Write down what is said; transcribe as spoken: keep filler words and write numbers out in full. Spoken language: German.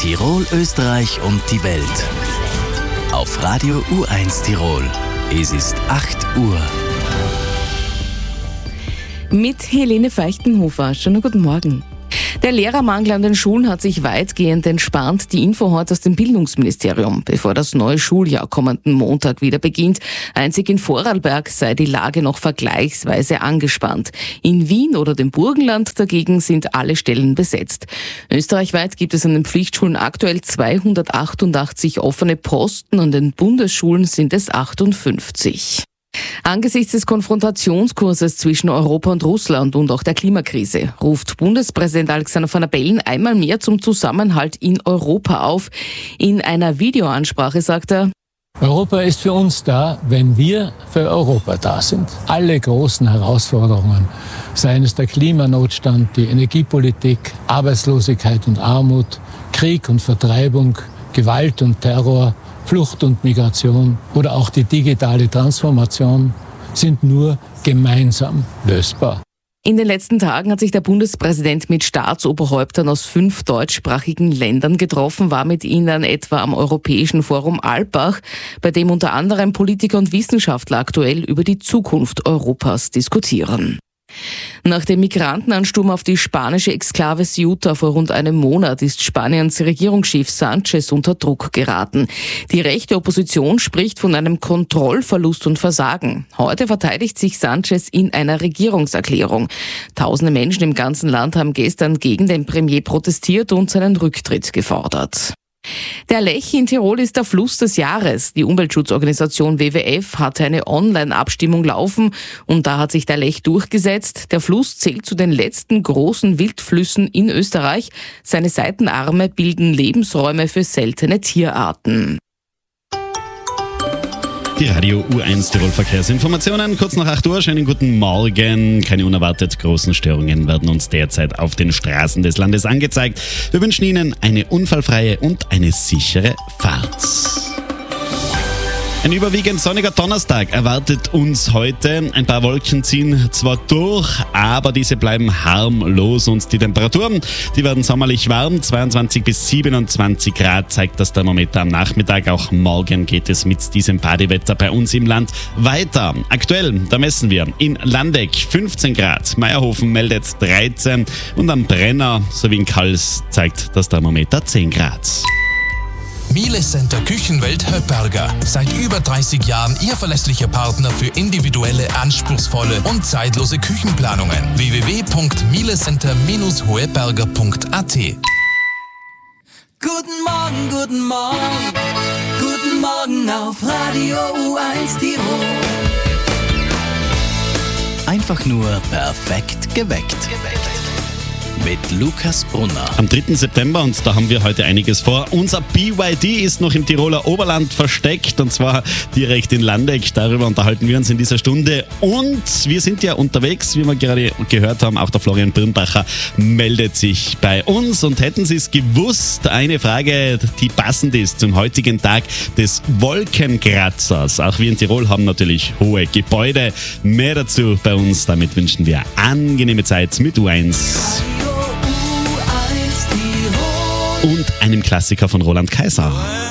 Tirol, Österreich und die Welt. Auf Radio U eins Tirol. Es ist acht Uhr. Mit Helene Feichtenhofer. Schönen guten Morgen. Der Lehrermangel an den Schulen hat sich weitgehend entspannt. Die Info heute aus dem Bildungsministerium, bevor das neue Schuljahr kommenden Montag wieder beginnt. Einzig in Vorarlberg sei die Lage noch vergleichsweise angespannt. In Wien oder dem Burgenland dagegen sind alle Stellen besetzt. Österreichweit gibt es an den Pflichtschulen aktuell zweihundertachtundachtzig offene Posten, an den Bundesschulen sind es achtundfünfzig. Angesichts des Konfrontationskurses zwischen Europa und Russland und auch der Klimakrise ruft Bundespräsident Alexander Van der Bellen einmal mehr zum Zusammenhalt in Europa auf. In einer Videoansprache sagt er: Europa ist für uns da, wenn wir für Europa da sind. Alle großen Herausforderungen, seien es der Klimanotstand, die Energiepolitik, Arbeitslosigkeit und Armut, Krieg und Vertreibung, Gewalt und Terror, Flucht und Migration oder auch die digitale Transformation sind nur gemeinsam lösbar. In den letzten Tagen hat sich der Bundespräsident mit Staatsoberhäuptern aus fünf deutschsprachigen Ländern getroffen, war mit ihnen etwa am Europäischen Forum Alpbach, bei dem unter anderem Politiker und Wissenschaftler aktuell über die Zukunft Europas diskutieren. Nach dem Migrantenansturm auf die spanische Exklave Ceuta vor rund einem Monat ist Spaniens Regierungschef Sanchez unter Druck geraten. Die rechte Opposition spricht von einem Kontrollverlust und Versagen. Heute verteidigt sich Sanchez in einer Regierungserklärung. Tausende Menschen im ganzen Land haben gestern gegen den Premier protestiert und seinen Rücktritt gefordert. Der Lech in Tirol ist der Fluss des Jahres. Die Umweltschutzorganisation W W F hatte eine Online-Abstimmung laufen und da hat sich der Lech durchgesetzt. Der Fluss zählt zu den letzten großen Wildflüssen in Österreich. Seine Seitenarme bilden Lebensräume für seltene Tierarten. Die Radio U eins Tirol Verkehrsinformationen. Kurz nach acht Uhr, schönen guten Morgen. Keine unerwartet großen Störungen werden uns derzeit auf den Straßen des Landes angezeigt. Wir wünschen Ihnen eine unfallfreie und eine sichere Fahrt. Ein überwiegend sonniger Donnerstag erwartet uns heute. Ein paar Wolken ziehen zwar durch, aber diese bleiben harmlos und die Temperaturen, die werden sommerlich warm. zweiundzwanzig bis siebenundzwanzig Grad zeigt das Thermometer am Nachmittag. Auch morgen geht es mit diesem Partywetter bei uns im Land weiter. Aktuell, da messen wir in Landeck fünfzehn Grad, Meierhofen meldet dreizehn und am Brenner sowie in Kals zeigt das Thermometer zehn Grad. Miele Center Küchenwelt Höpperger. Seit über dreißig Jahren Ihr verlässlicher Partner für individuelle, anspruchsvolle und zeitlose Küchenplanungen. w w w punkt mielecenter Bindestrich hoeberger punkt a t. Guten Morgen, guten Morgen, guten Morgen auf Radio U eins Tirol. Einfach nur perfekt geweckt. Mit Lukas Brunner. Am dritten September, und da haben wir heute einiges vor. Unser B Y D ist noch im Tiroler Oberland versteckt, und zwar direkt in Landeck. Darüber unterhalten wir uns in dieser Stunde. Und wir sind ja unterwegs, wie wir gerade gehört haben. Auch der Florian Birnbacher meldet sich bei uns. Und hätten Sie es gewusst, eine Frage, die passend ist zum heutigen Tag des Wolkenkratzers. Auch wir in Tirol haben natürlich hohe Gebäude. Mehr dazu bei uns. Damit wünschen wir angenehme Zeit mit U eins. Und einem Klassiker von Roland Kaiser.